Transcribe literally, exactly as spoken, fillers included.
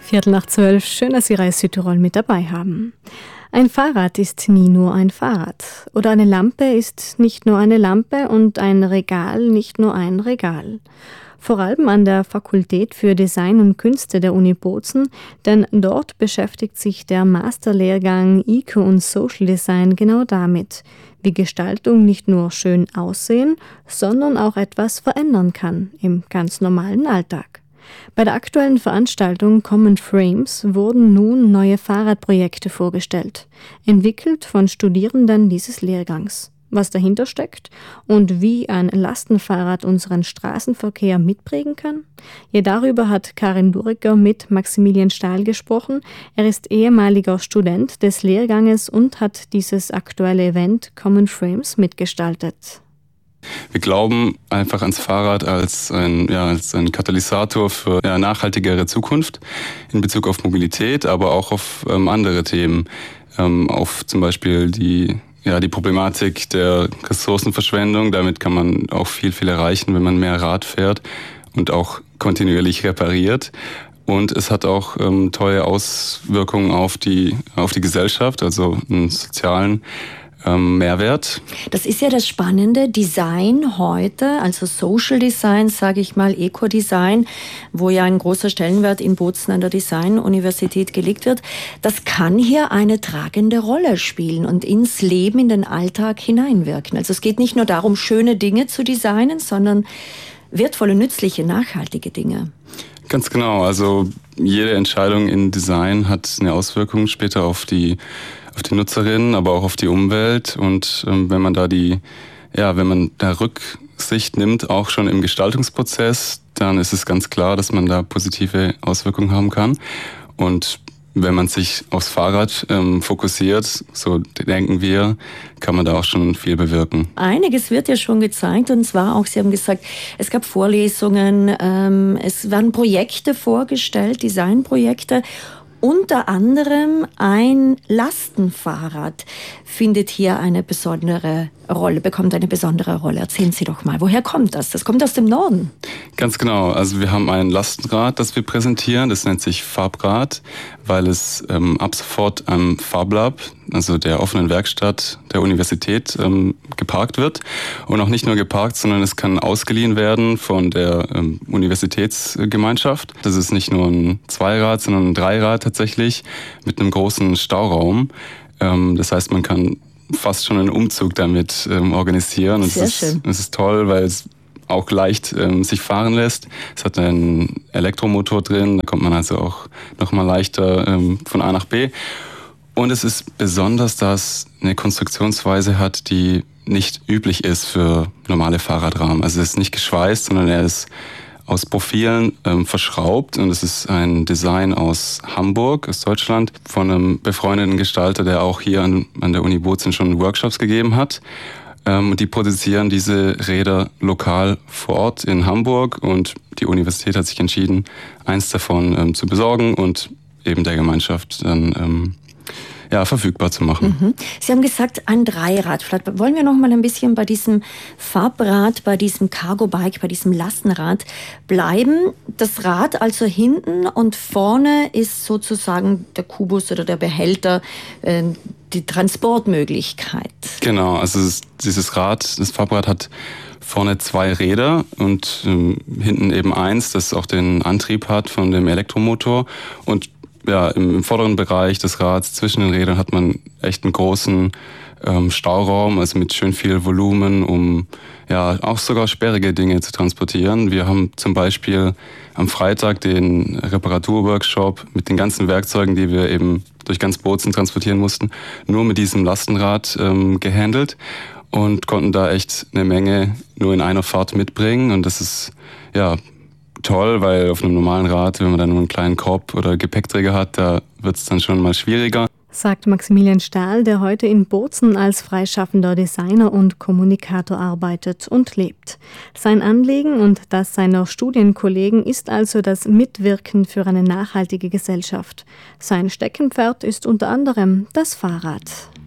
Viertel nach zwölf, schön, dass Sie Reis Südtirol mit dabei haben. Ein Fahrrad ist nie nur ein Fahrrad. Oder eine Lampe ist nicht nur eine Lampe und ein Regal nicht nur ein Regal. Vor allem an der Fakultät für Design und Künste der Uni Bozen, denn dort beschäftigt sich der Masterlehrgang Eco- und Social Design genau damit, wie Gestaltung nicht nur schön aussehen, sondern auch etwas verändern kann im ganz normalen Alltag. Bei der aktuellen Veranstaltung Common Frames wurden nun neue Fahrradprojekte vorgestellt, entwickelt von Studierenden dieses Lehrgangs. Was dahinter steckt und wie ein Lastenfahrrad unseren Straßenverkehr mitprägen kann? Ja, darüber hat Karin Duriger mit Maximilian Stahl gesprochen. Er ist ehemaliger Student des Lehrganges und hat dieses aktuelle Event Common Frames mitgestaltet. Wir glauben einfach ans Fahrrad als ein, ja, als ein Katalysator für eine nachhaltigere Zukunft in Bezug auf Mobilität, aber auch auf ähm, andere Themen, ähm, auf zum Beispiel die Ja, die Problematik der Ressourcenverschwendung. Damit kann man auch viel, viel erreichen, wenn man mehr Rad fährt und auch kontinuierlich repariert. Und es hat auch ähm, tolle Auswirkungen auf die, auf die Gesellschaft, also einen sozialen ähm, Mehrwert. Das ist ja das Spannende, Design heute, also Social Design, sage ich mal, Eco-Design, wo ja ein großer Stellenwert in Bozen an der Design-Universität gelegt wird, das kann hier eine tragende Rolle spielen und ins Leben, in den Alltag hineinwirken. Also es geht nicht nur darum, schöne Dinge zu designen, sondern wertvolle, nützliche, nachhaltige Dinge. Ganz genau, also jede Entscheidung in Design hat eine Auswirkung später auf die auf die Nutzerinnen, aber auch auf die Umwelt. Und ähm, wenn man da die, ja, wenn man da Rücksicht nimmt, auch schon im Gestaltungsprozess, dann ist es ganz klar, dass man da positive Auswirkungen haben kann. Und wenn man sich aufs Fahrrad ähm, fokussiert, so denken wir, kann man da auch schon viel bewirken. Einiges wird ja schon gezeigt, und zwar auch, Sie haben gesagt, es gab Vorlesungen, ähm, es werden Projekte vorgestellt, Designprojekte. Unter anderem ein Lastenfahrrad findet hier eine besondere Rolle, bekommt eine besondere Rolle. Erzählen Sie doch mal, woher kommt das? Das kommt aus dem Norden. Ganz genau. Also wir haben ein Lastenrad, das wir präsentieren. Das nennt sich Farbrad, weil es ähm, ab sofort am FabLab, also der offenen Werkstatt der Universität, ähm, geparkt wird. Und auch nicht nur geparkt, sondern es kann ausgeliehen werden von der ähm, Universitätsgemeinschaft. Das ist nicht nur ein Zweirad, sondern ein Dreirad tatsächlich mit einem großen Stauraum. Ähm, das heißt, man kann fast schon einen Umzug damit ähm, organisieren. Und Sehr es ist, schön. es ist toll, weil es auch leicht ähm, sich fahren lässt. Es hat einen Elektromotor drin, da kommt man also auch nochmal leichter ähm, von A nach B. Und es ist besonders, dass es eine Konstruktionsweise hat, die nicht üblich ist für normale Fahrradrahmen. Also es ist nicht geschweißt, sondern er ist aus Profilen ähm, verschraubt, und es ist ein Design aus Hamburg, aus Deutschland, von einem befreundeten Gestalter, der auch hier an, an der Uni Bozen schon Workshops gegeben hat. Ähm, und die produzieren diese Räder lokal vor Ort in Hamburg, und die Universität hat sich entschieden, eins davon ähm, zu besorgen und eben der Gemeinschaft dann ähm, ja, verfügbar zu machen. Mhm. Sie haben gesagt, ein Dreirad. Vielleicht wollen wir noch mal ein bisschen bei diesem Farbrad, bei diesem Cargo-Bike, bei diesem Lastenrad bleiben. Das Rad also hinten, und vorne ist sozusagen der Kubus oder der Behälter, äh, die Transportmöglichkeit. Genau, also es, dieses Rad, das Farbrad hat vorne zwei Räder und ähm, hinten eben eins, das auch den Antrieb hat von dem Elektromotor. Und ja, im, im vorderen Bereich des Rads zwischen den Rädern hat man echt einen großen ähm, Stauraum, also mit schön viel Volumen, um ja auch sogar sperrige Dinge zu transportieren. Wir haben zum Beispiel am Freitag den Reparaturworkshop mit den ganzen Werkzeugen, die wir eben durch ganz Bozen transportieren mussten, nur mit diesem Lastenrad ähm, gehandelt und konnten da echt eine Menge nur in einer Fahrt mitbringen. Und das ist ja toll, weil auf einem normalen Rad, wenn man dann nur einen kleinen Korb oder Gepäckträger hat, da wird es dann schon mal schwieriger. Sagt Maximilian Stahl, der heute in Bozen als freischaffender Designer und Kommunikator arbeitet und lebt. Sein Anliegen und das seiner Studienkollegen ist also das Mitwirken für eine nachhaltige Gesellschaft. Sein Steckenpferd ist unter anderem das Fahrrad.